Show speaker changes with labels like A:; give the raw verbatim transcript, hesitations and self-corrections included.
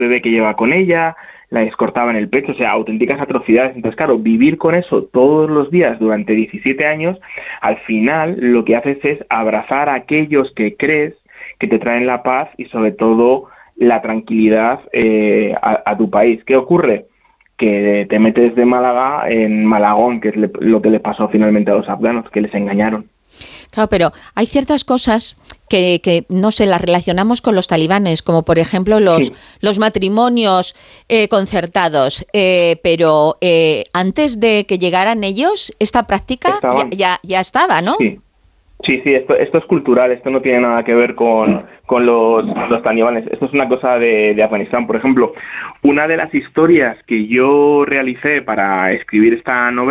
A: bebé que lleva con ella, la descortaba en el pecho, o sea, auténticas atrocidades. Entonces, claro, vivir con eso todos los días durante diecisiete años, al final lo que haces es abrazar a aquellos que crees que te traen la paz y sobre todo la tranquilidad eh, a, a tu país. ¿Qué ocurre? Que te metes de Málaga en Malagón, que es le, lo que le pasó finalmente a los afganos, que les engañaron.
B: Claro, pero hay ciertas cosas que, que no sé, las relacionamos con los talibanes, como por ejemplo los, sí. los matrimonios eh, concertados, eh, pero eh, antes de que llegaran ellos, esta práctica ya, ya, ya estaba, ¿no?
A: Sí. Sí, sí, esto, esto es cultural, esto no tiene nada que ver con, con los, los talibanes, esto es una cosa de, de Afganistán. Por ejemplo, una de las historias que yo realicé para escribir esta novela